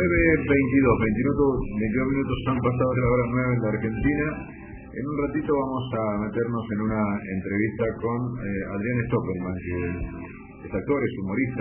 22 minutos han pasado de la hora 9 en la Argentina. En un ratito vamos a meternos en una entrevista con Adrián Stoppelman, que es actor, es humorista,